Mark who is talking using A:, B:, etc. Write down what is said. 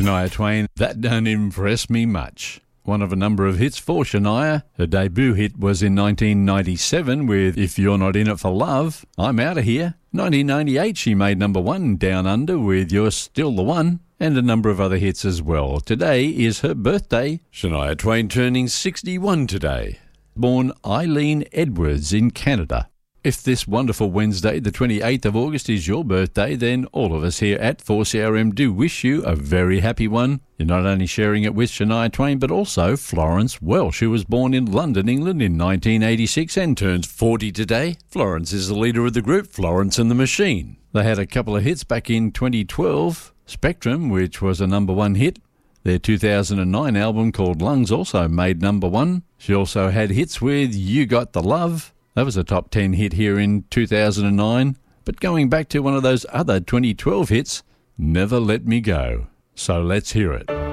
A: Shania Twain, That Don't Impress Me Much. One of a number of hits for Shania. Her debut hit was in 1997 with If You're Not In It For Love, I'm Outta Here. 1998 she made number one Down Under with You're Still the One, and a number of other hits as well. Today is her birthday. Shania Twain turning 61 today. Born Eileen Edwards in Canada. If this wonderful Wednesday, the 28th of August, is your birthday, then all of us here at 4CRM do wish you a very happy one. You're not only sharing it with Shania Twain, but also Florence Welch, who was born in London, England in 1986 and turns 40 today. Florence is the leader of the group Florence and the Machine. They had a couple of hits back in 2012. Spectrum, which was a number one hit. Their 2009 album called Lungs also made number one. She also had hits with You Got the Love. That was a top 10 hit here in 2009. But going back to one of those other 2012 hits, Never Let Me Go. So let's hear it.